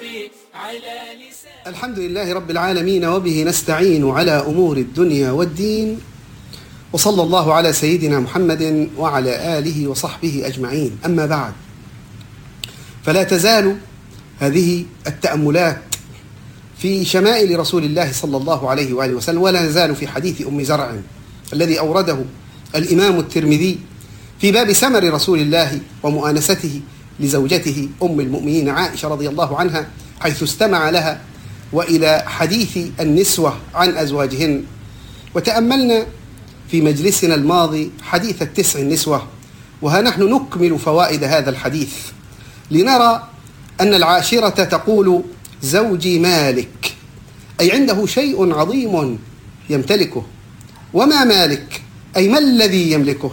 الحمد لله رب العالمين، وبه نستعين على أمور الدنيا والدين، وصلى الله على سيدنا محمد وعلى آله وصحبه أجمعين. أما بعد، فلا تزال هذه التأملات في شمائل رسول الله صلى الله عليه وآله وسلم، ولا نزال في حديث أم زرع الذي أورده الإمام الترمذي في باب سمر رسول الله ومؤانسته لزوجته أم المؤمنين عائشة رضي الله عنها، حيث استمع لها وإلى حديث النسوة عن أزواجهن. وتأملنا في مجلسنا الماضي حديث ال9 نسوة، وها نحن نكمل فوائد هذا الحديث لنرى أن العاشرة تقول: زوجي مالك، أي عنده شيء عظيم يمتلكه. وما مالك؟ أي ما الذي يملكه؟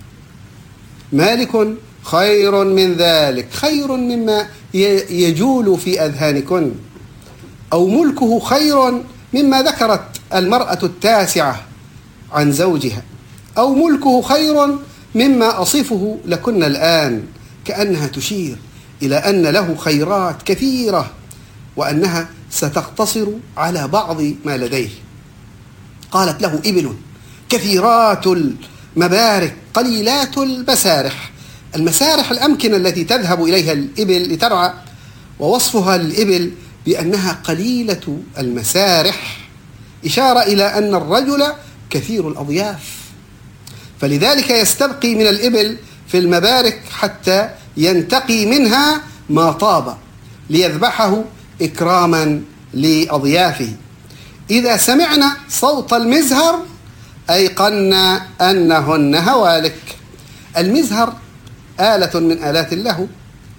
مالك خير من ذلك، خير مما يجول في أذهانكن، أو ملكه خير مما ذكرت المرأة التاسعة عن زوجها، أو ملكه خير مما أصفه لكن الآن، كأنها تشير إلى أن له خيرات كثيرة وأنها ستقتصر على بعض ما لديه. قالت له: إبل كثيرات المبارك قليلات المسارح. المسارح الأمكنة التي تذهب إليها الإبل لترعى، ووصفها للإبل بأنها قليلة المسارح إشارة إلى أن الرجل كثير الأضياف، فلذلك يستبقي من الإبل في المبارك حتى ينتقي منها ما طاب ليذبحه إكراما لأضيافه. إذا سمعنا صوت المزهر أيقنا أنهن هوالك. المزهر آلة من آلات اللهو،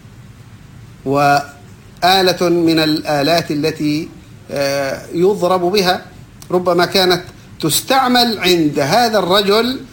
وآلة من الآلات التي يضرب بها، ربما كانت تستعمل عند هذا الرجل